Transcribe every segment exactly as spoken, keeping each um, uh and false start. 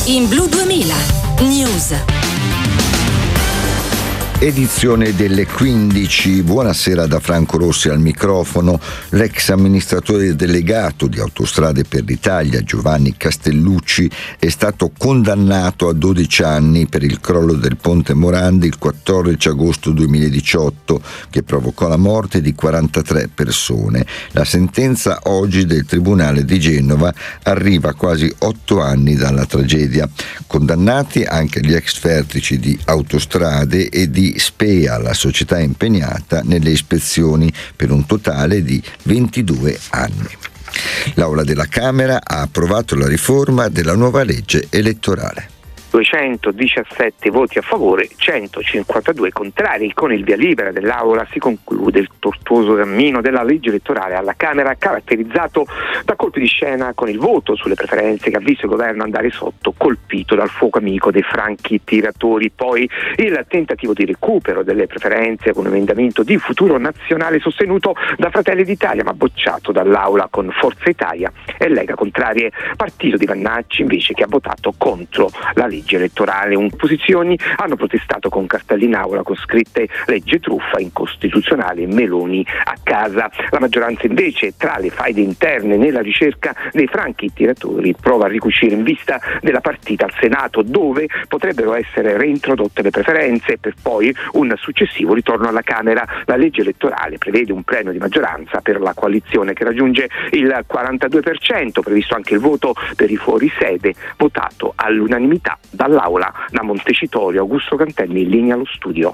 In Blu duemila News. Edizione delle quindici. Buonasera da Franco Rossi al microfono. L'ex amministratore delegato di Autostrade per l'Italia, Giovanni Castellucci, è stato condannato a dodici anni per il crollo del ponte Morandi il quattordici agosto duemiladiciotto, che provocò la morte di quarantatré persone. La sentenza oggi del Tribunale di Genova arriva a quasi otto anni dalla tragedia. Condannati anche gli ex vertici di Autostrade e di Spea, la società impegnata nelle ispezioni, per un totale di ventidue anni. L'Aula della Camera ha approvato la riforma della nuova legge elettorale. duecentodiciassette voti a favore, centocinquantadue contrari. Con il via libera dell'Aula si conclude il tortuoso cammino della legge elettorale alla Camera, caratterizzato da colpi di scena con il voto sulle preferenze che ha visto il governo andare sotto, colpito dal fuoco amico dei franchi tiratori. Poi il tentativo di recupero delle preferenze con un emendamento di Futuro Nazionale sostenuto da Fratelli d'Italia, ma bocciato dall'Aula con Forza Italia e Lega contrarie, partito di Vannacci invece, che ha votato contro la legge elettorale. Opposizioni hanno protestato con cartelli in aula con scritte legge truffa, incostituzionale, Meloni a casa. La maggioranza invece, tra le faide interne nella ricerca dei franchi tiratori, prova a ricucire in vista della partita al Senato, dove potrebbero essere reintrodotte le preferenze per poi un successivo ritorno alla Camera. La legge elettorale prevede un premio di maggioranza per la coalizione che raggiunge il quarantadue per cento, previsto anche il voto per i fuorisede, votato all'unanimità dall'Aula. Da Montecitorio, Augusto Cantelli, in linea allo studio.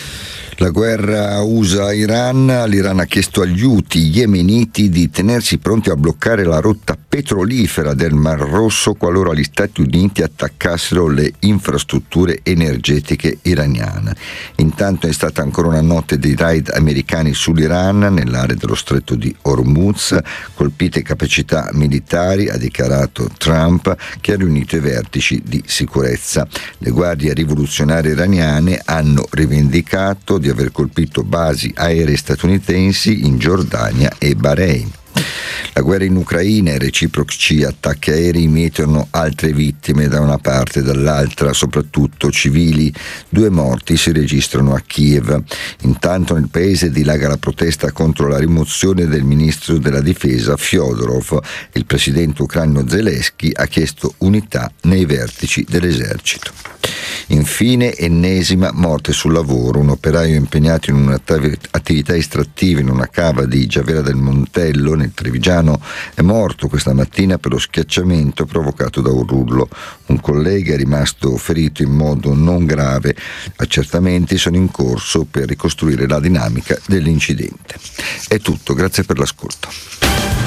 La guerra U S A-Iran. L'Iran ha chiesto agli Houthi yemeniti di tenersi pronti a bloccare la rotta petrolifera del Mar Rosso qualora gli Stati Uniti attaccassero le infrastrutture energetiche iraniane. Intanto è stata ancora una notte di raid americani sull'Iran nell'area dello stretto di Hormuz, colpite capacità militari, ha dichiarato Trump, che ha riunito i vertici di sicurezza. Le guardie rivoluzionarie iraniane hanno rivendicato di aver colpito basi aeree statunitensi in Giordania e Bahrain. La guerra in Ucraina e reciproci attacchi aerei mietono altre vittime da una parte e dall'altra, soprattutto civili. Due morti si registrano a Kiev. Intanto nel paese dilaga la protesta contro la rimozione del ministro della difesa Fyodorov. Il presidente ucraino Zelensky ha chiesto unità nei vertici dell'esercito. Infine, ennesima morte sul lavoro. Un operaio impegnato in un'attività estrattiva in una cava di Giavera del Montello, nel Trevigiano, è morto questa mattina per lo schiacciamento provocato da un rullo. Un collega è rimasto ferito in modo non grave. Accertamenti sono in corso per ricostruire la dinamica dell'incidente. È tutto, grazie per l'ascolto.